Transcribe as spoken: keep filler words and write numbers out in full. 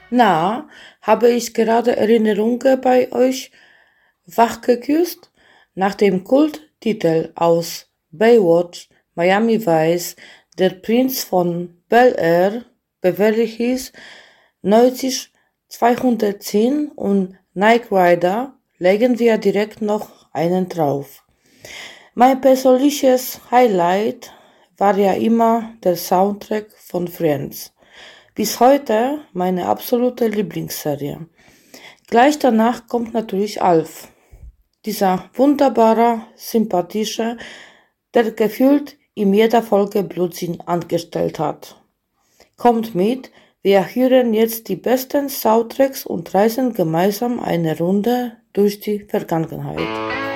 Na, habe ich gerade Erinnerungen bei euch wachgeküsst? Nach dem Kulttitel aus Baywatch, Miami Vice, der Prinz von Bel-Air, Beverly Hills, neunzig zweihundertzehn und Knight Rider legen wir direkt noch einen drauf. Mein persönliches Highlight war ja immer der Soundtrack von Friends. Bis heute meine absolute Lieblingsserie. Gleich danach kommt natürlich Alf, dieser wunderbare, sympathische, der gefühlt in jeder Folge Blödsinn angestellt hat. Kommt mit, wir hören jetzt die besten Soundtracks und reisen gemeinsam eine Runde durch die Vergangenheit.